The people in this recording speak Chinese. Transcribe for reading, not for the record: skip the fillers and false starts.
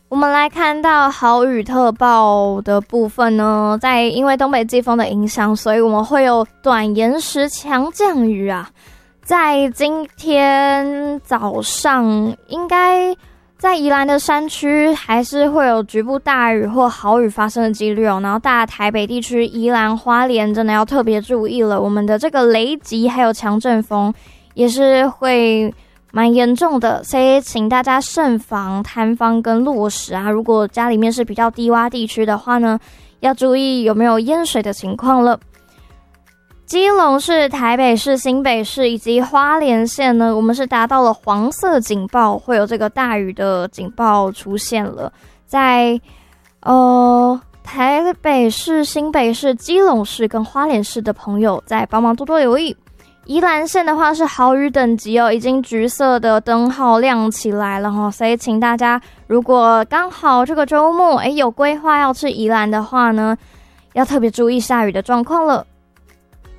我们来看到豪雨特报的部分呢，因为东北季风的影响，所以我们会有短延时强降雨啊。在今天早上，应该在宜兰的山区还是会有局部大雨或豪雨发生的几率哦。然后大台北地区、宜兰花莲真的要特别注意了，我们的这个雷击还有强阵风也是会蛮严重的，所以请大家慎防坍方跟落石啊。如果家里面是比较低洼地区的话呢，要注意有没有淹水的情况了。基隆市、台北市、新北市以及花莲县呢，我们是达到了黄色警报，会有这个大雨的警报出现了。在台北市、新北市、基隆市跟花莲市的朋友，再帮忙多多留意。宜兰县的话是豪雨等级哦，已经橘色的灯号亮起来了哈，所以请大家如果刚好这个周末有规划要去宜兰的话呢，要特别注意下雨的状况了。